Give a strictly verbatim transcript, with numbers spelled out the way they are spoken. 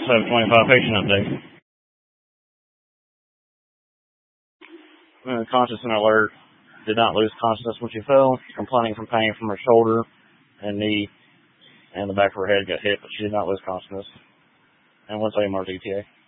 seven twenty-five patient update. Uh, consciousness alert. Did not lose consciousness when she fell. Complaining from pain from her shoulder and knee, and the back of her head got hit, but she did not lose consciousness. And once I M R T T A.